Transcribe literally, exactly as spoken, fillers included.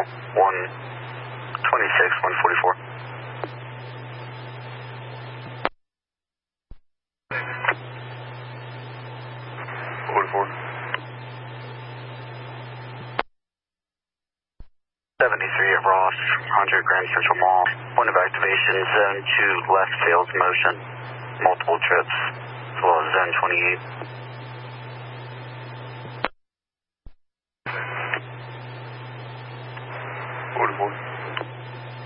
one twenty-six, one forty-four. forty-four. seventy-three at Ross, one hundred Grand Central Mall. Point of activation, zone two left field motion. Multiple trips, as well as zone twenty-eight.